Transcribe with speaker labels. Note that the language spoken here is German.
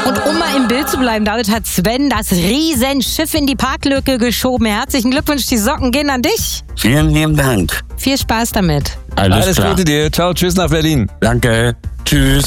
Speaker 1: Und um mal im Bild zu bleiben, damit hat Sven das Riesenschiff in die Parklücke geschoben. Herzlichen Glückwunsch, die Socken gehen an dich.
Speaker 2: Vielen lieben Dank.
Speaker 1: Viel Spaß damit.
Speaker 2: Alles klar.
Speaker 3: Gute dir. Ciao, tschüss nach Berlin.
Speaker 2: Danke. Tschüss.